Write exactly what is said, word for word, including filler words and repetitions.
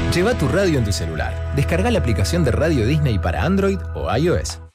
Lleva tu radio en tu celular. Descarga la aplicación de Radio Disney para Android o iOS.